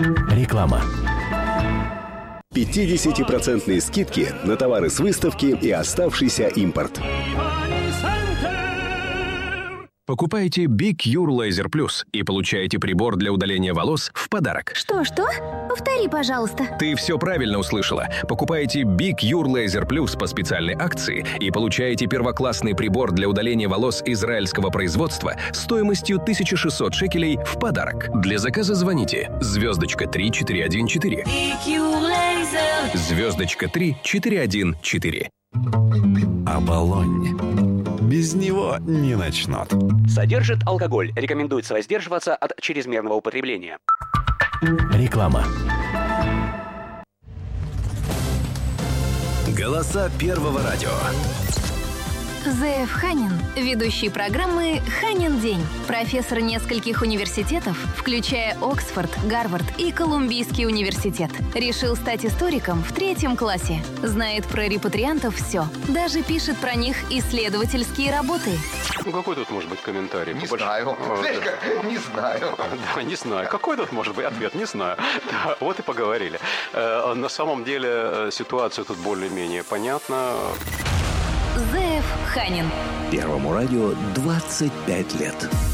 Реклама. 50% скидки на товары с выставки и оставшийся импорт. Покупайте Big Cure Laser Plus и получаете прибор для удаления волос в подарок. Что? Повтори, пожалуйста. Ты все правильно услышала. Покупаете Big Cure Laser Plus по специальной акции и получаете первоклассный прибор для удаления волос израильского производства стоимостью 1600 шекелей в подарок. Для заказа звоните *3414. *3414. Оболонь. Без него не начнут. Содержит алкоголь. Рекомендуется воздерживаться от чрезмерного употребления. Реклама. Голоса Первого радио. Зеев Ханин, ведущий программы «Ханин день». Профессор нескольких университетов, включая Оксфорд, Гарвард и Колумбийский университет. Решил стать историком в 3 классе. Знает про репатриантов все. Даже пишет про них исследовательские работы. Какой тут может быть комментарий? Не знаю. Не знаю. Да, не знаю. Какой тут может быть ответ? Не знаю. Да, вот и поговорили. На самом деле ситуация тут более-менее понятна. Зеев Ханин. Первому радио 25 лет.